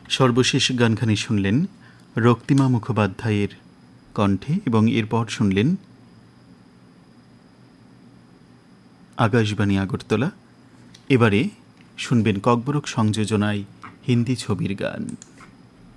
সর্বশেষ গানখানি শুনলেন রক্তিমা মুখোপাধ্যায়ের কণ্ঠে এবং এরপর শুনলেন আকাশবাণী আগরতলা। এবারে শুনবেন ককবরক সংযোজনায় হিন্দি ছবির গান।